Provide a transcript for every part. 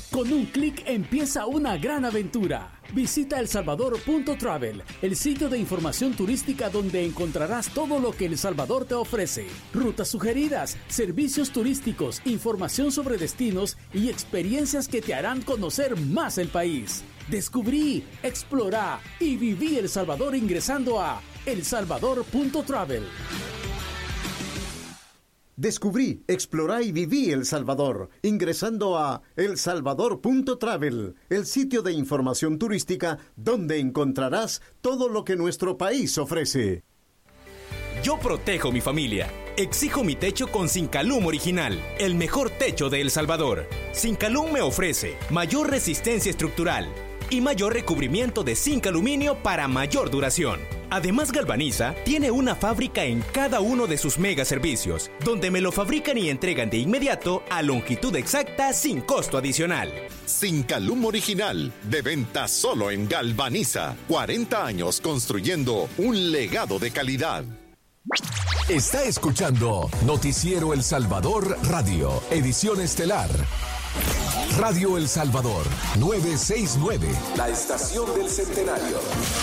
Con un clic empieza una gran aventura. Visita elsalvador.travel, el sitio de información turística donde encontrarás todo lo que El Salvador te ofrece. Rutas sugeridas, servicios turísticos, información sobre destinos y experiencias que te harán conocer más el país. Descubrí, explorá y viví El Salvador ingresando a elsalvador.travel. Descubrí, explorá y viví El Salvador, ingresando a elsalvador.travel, el sitio de información turística donde encontrarás todo lo que nuestro país ofrece. Yo protejo mi familia. Exijo mi techo con Sincalum Original, el mejor techo de El Salvador. Sincalum me ofrece mayor resistencia estructural y mayor recubrimiento de zinc aluminio para mayor duración. Además, Galvaniza tiene una fábrica en cada uno de sus mega servicios, donde me lo fabrican y entregan de inmediato a longitud exacta sin costo adicional. Sincalum Original, de venta solo en Galvaniza. 40 años construyendo un legado de calidad. Está escuchando Noticiero El Salvador Radio, edición estelar. Radio El Salvador, 969, la estación del centenario.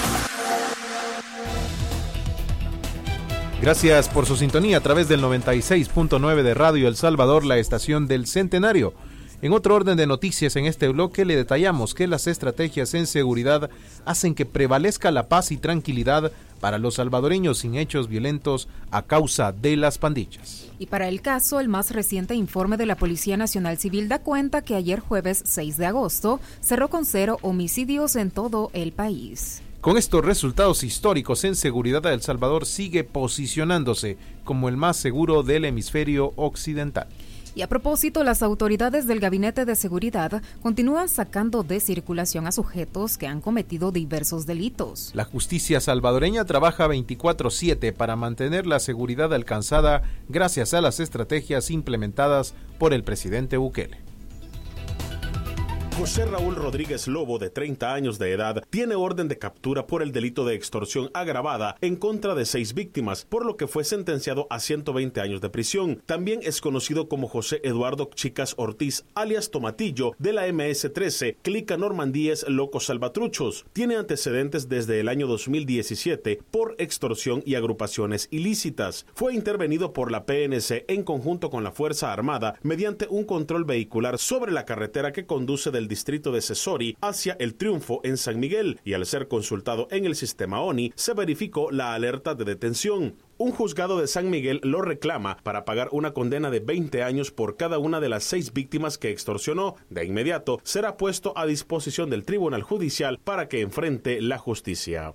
Gracias por su sintonía a través del 96.9 de Radio El Salvador, la estación del centenario. En otro orden de noticias, en este bloque le detallamos que las estrategias en seguridad hacen que prevalezca la paz y tranquilidad para los salvadoreños sin hechos violentos a causa de las pandillas. Y para el caso, el más reciente informe de la Policía Nacional Civil da cuenta que ayer jueves 6 de agosto cerró con 0 homicidios en todo el país. Con estos resultados históricos en seguridad, El Salvador sigue posicionándose como el más seguro del hemisferio occidental. Y a propósito, las autoridades del Gabinete de Seguridad continúan sacando de circulación a sujetos que han cometido diversos delitos. La justicia salvadoreña trabaja 24/7 para mantener la seguridad alcanzada gracias a las estrategias implementadas por el presidente Bukele. José Raúl Rodríguez Lobo, de 30 años de edad, tiene orden de captura por el delito de extorsión agravada en contra de 6 víctimas, por lo que fue sentenciado a 120 años de prisión. También es conocido como José Eduardo Chicas Ortiz, alias Tomatillo, de la MS-13, Clica Normandíes Locos Salvatruchos. Tiene antecedentes desde el año 2017 por extorsión y agrupaciones ilícitas. Fue intervenido por la PNC en conjunto con la Fuerza Armada mediante un control vehicular sobre la carretera que conduce del distrito de Cesori hacia El Triunfo en San Miguel, y al ser consultado en el sistema ONI se verificó la alerta de detención. Un juzgado de San Miguel lo reclama para pagar una condena de 20 años por cada una de las 6 víctimas que extorsionó. De inmediato será puesto a disposición del Tribunal Judicial para que enfrente la justicia.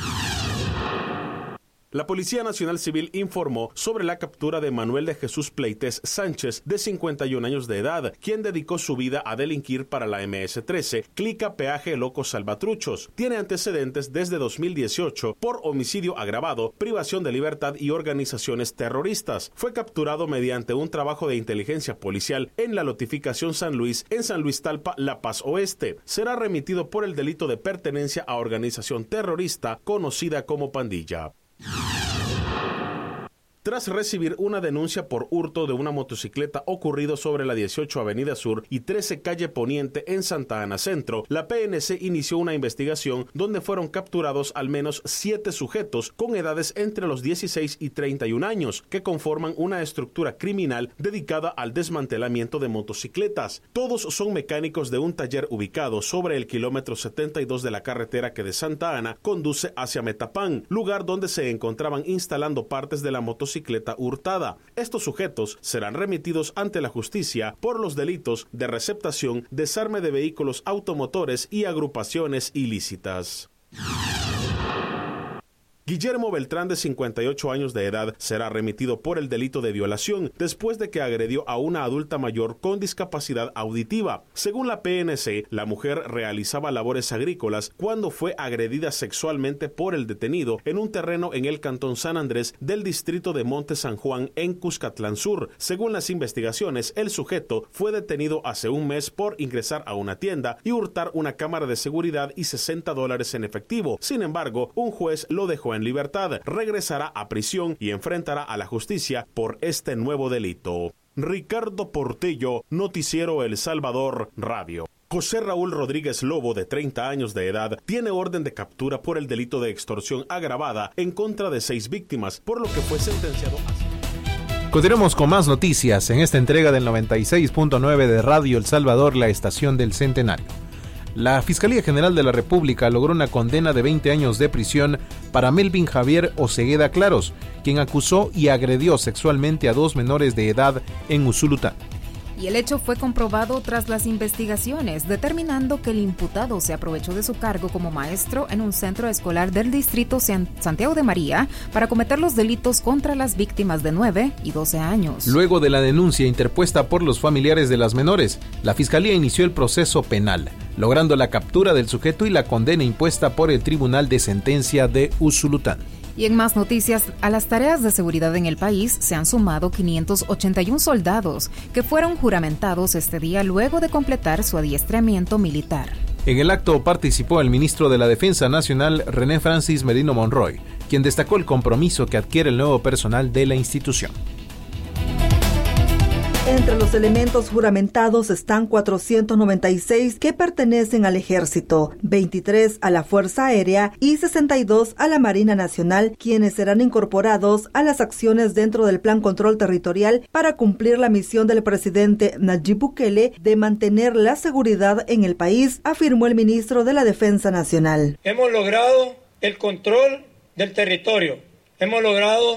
La Policía Nacional Civil informó sobre la captura de Manuel de Jesús Pleites Sánchez, de 51 años de edad, quien dedicó su vida a delinquir para la MS-13, Clica Peaje Locos Salvatruchos. Tiene antecedentes desde 2018 por homicidio agravado, privación de libertad y organizaciones terroristas. Fue capturado mediante un trabajo de inteligencia policial en la notificación San Luis, en San Luis Talpa, La Paz Oeste. Será remitido por el delito de pertenencia a organización terrorista conocida como pandilla. Tras recibir una denuncia por hurto de una motocicleta ocurrido sobre la 18 Avenida Sur y 13 Calle Poniente en Santa Ana Centro, la PNC inició una investigación donde fueron capturados al menos 7 sujetos con edades entre los 16 y 31 años, que conforman una estructura criminal dedicada al desmantelamiento de motocicletas. Todos son mecánicos de un taller ubicado sobre el kilómetro 72 de la carretera que de Santa Ana conduce hacia Metapán, lugar donde se encontraban instalando partes de la motocicleta hurtada. Estos sujetos serán remitidos ante la justicia por los delitos de receptación, desarme de vehículos automotores y agrupaciones ilícitas. Guillermo Beltrán, de 58 años de edad, será remitido por el delito de violación después de que agredió a una adulta mayor con discapacidad auditiva. Según la PNC, la mujer realizaba labores agrícolas cuando fue agredida sexualmente por el detenido en un terreno en el cantón San Andrés del distrito de Monte San Juan en Cuscatlán Sur. Según las investigaciones, el sujeto fue detenido hace un mes por ingresar a una tienda y hurtar una cámara de seguridad y $60 en efectivo. Sin embargo, un juez lo dejó en libertad, regresará a prisión y enfrentará a la justicia por este nuevo delito. Ricardo Portillo, Noticiero El Salvador Radio. José Raúl Rodríguez Lobo, de 30 años de edad, tiene orden de captura por el delito de extorsión agravada en contra de 6 víctimas, por lo que fue sentenciado a... Continuamos con más noticias en esta entrega del 96.9 de Radio El Salvador, la estación del Centenario. La Fiscalía General de la República logró una condena de 20 años de prisión para Melvin Javier Osegueda Claros, quien acusó y agredió sexualmente a 2 menores de edad en Usulután. Y el hecho fue comprobado tras las investigaciones, determinando que el imputado se aprovechó de su cargo como maestro en un centro escolar del distrito Santiago de María para cometer los delitos contra las víctimas de 9 y 12 años. Luego de la denuncia interpuesta por los familiares de las menores, la Fiscalía inició el proceso penal, logrando la captura del sujeto y la condena impuesta por el Tribunal de Sentencia de Usulután. Y en más noticias, a las tareas de seguridad en el país se han sumado 581 soldados que fueron juramentados este día luego de completar su adiestramiento militar. En el acto participó el ministro de la Defensa Nacional, René Francis Merino Monroy, quien destacó el compromiso que adquiere el nuevo personal de la institución. Entre los elementos juramentados están 496 que pertenecen al Ejército, 23 a la Fuerza Aérea y 62 a la Marina Nacional, quienes serán incorporados a las acciones dentro del Plan Control Territorial para cumplir la misión del presidente Nayib Bukele de mantener la seguridad en el país, afirmó el ministro de la Defensa Nacional. Hemos logrado el control del territorio, hemos logrado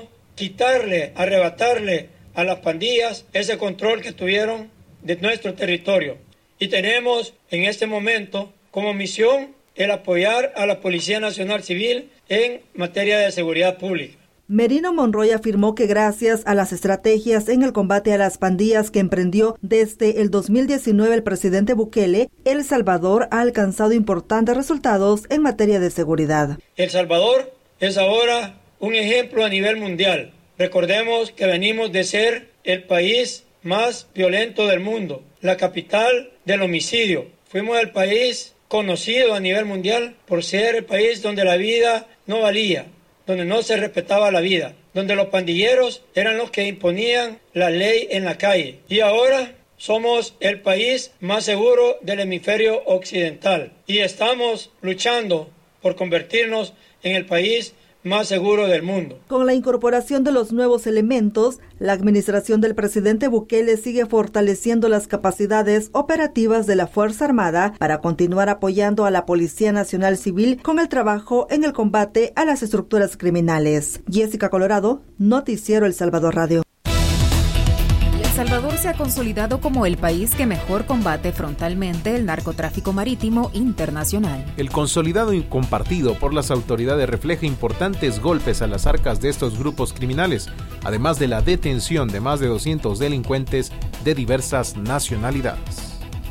arrebatarle a las pandillas ese control que tuvieron de nuestro territorio. Y tenemos en este momento como misión el apoyar a la Policía Nacional Civil en materia de seguridad pública. Merino Monroy afirmó que gracias a las estrategias en el combate a las pandillas que emprendió desde el 2019 el presidente Bukele, El Salvador ha alcanzado importantes resultados en materia de seguridad. El Salvador es ahora un ejemplo a nivel mundial. Recordemos que venimos de ser el país más violento del mundo, la capital del homicidio. Fuimos el país conocido a nivel mundial por ser el país donde la vida no valía, donde no se respetaba la vida, donde los pandilleros eran los que imponían la ley en la calle. Y ahora somos el país más seguro del hemisferio occidental y estamos luchando por convertirnos en el país más seguro del mundo. Con la incorporación de los nuevos elementos, la administración del presidente Bukele sigue fortaleciendo las capacidades operativas de la Fuerza Armada para continuar apoyando a la Policía Nacional Civil con el trabajo en el combate a las estructuras criminales. Jessica Colorado, Noticiero El Salvador Radio. El Salvador se ha consolidado como el país que mejor combate frontalmente el narcotráfico marítimo internacional. El consolidado y compartido por las autoridades refleja importantes golpes a las arcas de estos grupos criminales, además de la detención de más de 200 delincuentes de diversas nacionalidades.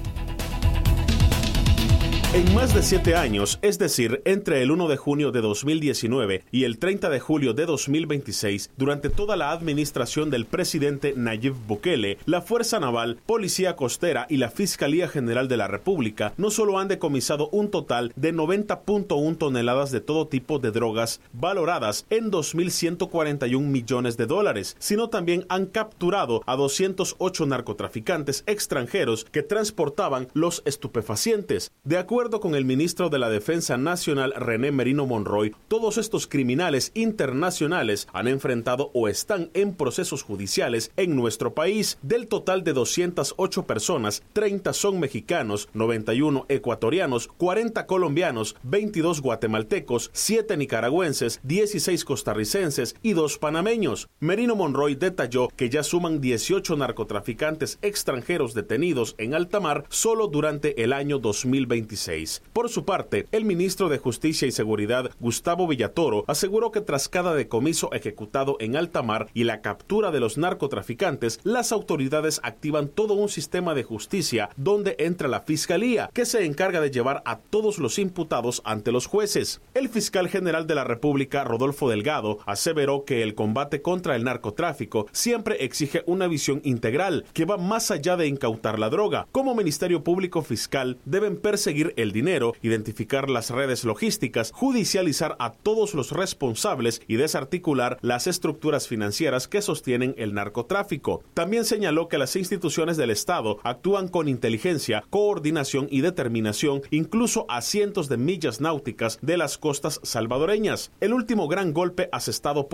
En más de 7 años, es decir, entre el 1 de junio de 2019 y el 30 de julio de 2026, durante toda la administración del presidente Nayib Bukele, la Fuerza Naval, Policía Costera y la Fiscalía General de la República no solo han decomisado un total de 90.1 toneladas de todo tipo de drogas valoradas en 2.141 millones de dólares, sino también han capturado a 208 narcotraficantes extranjeros que transportaban los estupefacientes. De acuerdo con el ministro de la Defensa Nacional, René Merino Monroy, todos estos criminales internacionales han enfrentado o están en procesos judiciales en nuestro país. Del total de 208 personas, 30 son mexicanos, 91 ecuatorianos, 40 colombianos, 22 guatemaltecos, 7 nicaragüenses, 16 costarricenses y 2 panameños. Merino Monroy detalló que ya suman 18 narcotraficantes extranjeros detenidos en alta mar solo durante el año 2026. Por su parte, el ministro de Justicia y Seguridad, Gustavo Villatoro, aseguró que tras cada decomiso ejecutado en alta mar y la captura de los narcotraficantes, las autoridades activan todo un sistema de justicia donde entra la Fiscalía, que se encarga de llevar a todos los imputados ante los jueces. El fiscal general de la República, Rodolfo Delgado, aseveró que el combate contra el narcotráfico siempre exige una visión integral que va más allá de incautar la droga. Como Ministerio Público Fiscal, deben perseguir el dinero, identificar las redes logísticas, judicializar a todos los responsables y desarticular las estructuras financieras que sostienen el narcotráfico. También señaló que las instituciones del Estado actúan con inteligencia, coordinación y determinación, incluso a cientos de millas náuticas de las costas salvadoreñas. El último gran golpe asestado